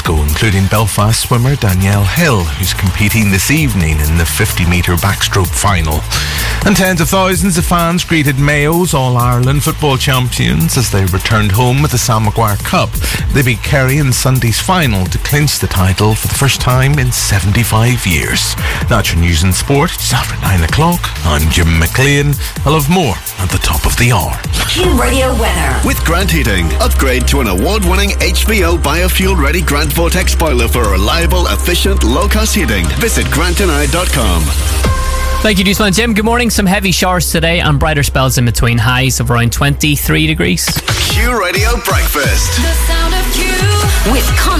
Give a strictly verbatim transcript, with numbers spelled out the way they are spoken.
Glasgow, including Belfast swimmer Danielle Hill, who's competing this evening in the fifty metre backstroke final. And tens of thousands of fans greeted Mayo's All-Ireland football champions as they returned home with the Sam Maguire Cup. They beat Kerry in Sunday's final to clinch the title for the first time in seventy-five years. That's your news and sport. It's after nine o'clock. I'm Jim McLean. I'll have more at the top of the hour. Q Radio weather. With Grant Heating, upgrade to an award-winning H V O biofuel-ready Grant Vortex boiler for reliable, efficient, low-cost heating. Visit grant and I dot com. Thank you, Newsman Jim. Good morning. Some heavy showers today and brighter spells in between, highs of around twenty-three degrees. Q Radio Breakfast. The sound of Q with Con-